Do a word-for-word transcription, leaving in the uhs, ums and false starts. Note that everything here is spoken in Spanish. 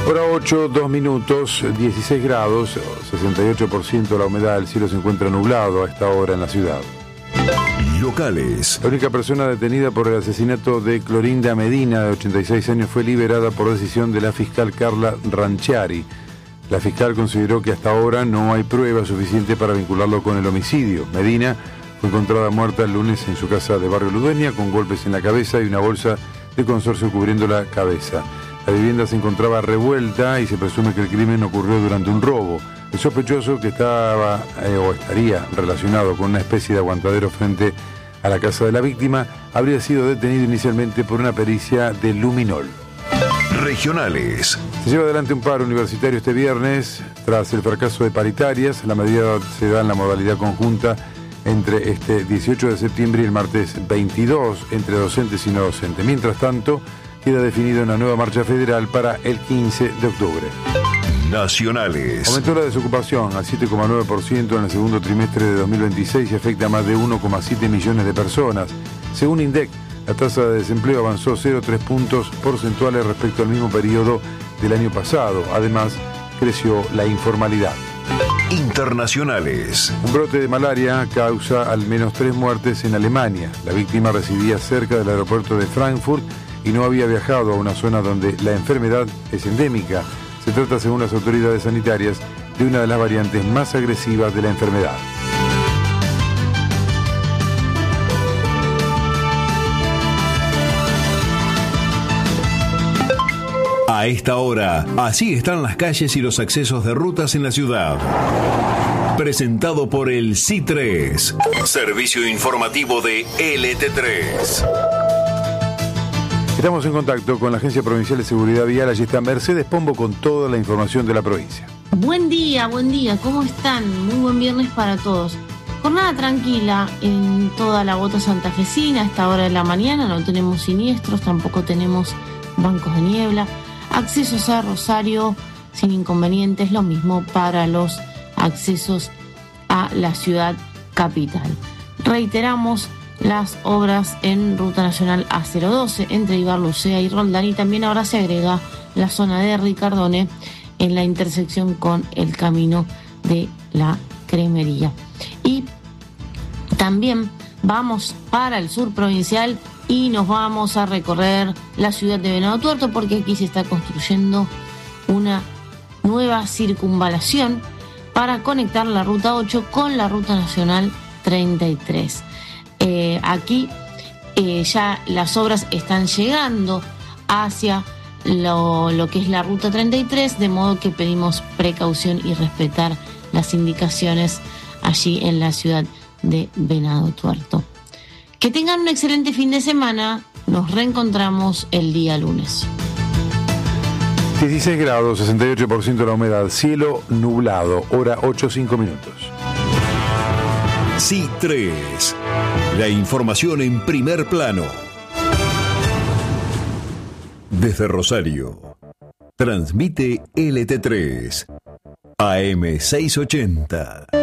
Hora ocho, dos minutos, dieciséis grados, sesenta y ocho por ciento la humedad, el cielo se encuentra nublado a esta hora en la ciudad. Locales. La única persona detenida por el asesinato de Clorinda Medina, de ochenta y seis años, fue liberada por decisión de la fiscal Carla Ranchiari. La fiscal consideró que hasta ahora no hay prueba suficiente para vincularlo con el homicidio. Medina fue encontrada muerta el lunes en su casa de Barrio Ludueña, con golpes en la cabeza y una bolsa de consorcio cubriendo la cabeza. La vivienda se encontraba revuelta y se presume que el crimen ocurrió durante un robo. El sospechoso, que estaba eh, o estaría relacionado con una especie de aguantadero frente a la casa de la víctima, habría sido detenido inicialmente por una pericia de luminol. Regionales. Se lleva adelante un paro universitario este viernes tras el fracaso de paritarias. La medida se da en la modalidad conjunta entre este dieciocho de septiembre y el martes veintidós entre docentes y no docentes. Mientras tanto, queda definida una nueva marcha federal para el quince de octubre. Nacionales. Aumentó la desocupación al siete coma nueve por ciento en el segundo trimestre de dos mil veintiséis y afecta a más de uno coma siete millones de personas. Según INDEC, la tasa de desempleo avanzó cero coma tres puntos porcentuales respecto al mismo periodo del año pasado. Además, creció la informalidad. Internacionales. Un brote de malaria causa al menos tres muertes en Alemania. La víctima residía cerca del aeropuerto de Frankfurt y no había viajado a una zona donde la enfermedad es endémica. Se trata, según las autoridades sanitarias, de una de las variantes más agresivas de la enfermedad. A esta hora, así están las calles y los accesos de rutas en la ciudad. Presentado por el C I tres, servicio informativo de L T tres. Estamos en contacto con la Agencia Provincial de Seguridad Vial. Allí está Mercedes Pombo con toda la información de la provincia. Buen día, buen día. ¿Cómo están? Muy buen viernes para todos. Jornada tranquila en toda la bota santafesina. A esta hora de la mañana no tenemos siniestros, tampoco tenemos bancos de niebla. Accesos a Rosario sin inconvenientes. Lo mismo para los accesos a la ciudad capital. Reiteramos las obras en Ruta Nacional A cero doce entre Ibarlucea y Roldán, y también ahora se agrega la zona de Ricardone en la intersección con el camino de la Cremería. Y también vamos para el sur provincial y nos vamos a recorrer la ciudad de Venado Tuerto, porque aquí se está construyendo una nueva circunvalación para conectar la Ruta ocho con la Ruta Nacional treinta y tres. Eh, aquí eh, ya las obras están llegando hacia lo, lo que es la Ruta treinta y tres, de modo que pedimos precaución y respetar las indicaciones allí en la ciudad de Venado Tuerto. Que tengan un excelente fin de semana. Nos reencontramos el día lunes. dieciséis grados, sesenta y ocho por ciento la humedad, cielo nublado, hora ocho, cinco minutos. C I tres. La información en primer plano. Desde Rosario. Transmite L T tres. A M seiscientos ochenta.